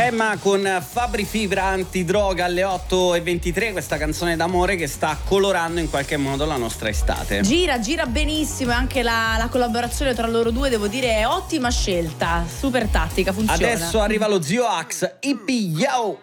Emma con Fabri Fibra, antidroga alle 8:23, questa canzone d'amore che sta colorando in qualche modo la nostra estate. Gira benissimo e anche la collaborazione tra loro due, devo dire, è ottima scelta, super tattica, funziona. Adesso arriva lo zio Axe, Hippie Yo!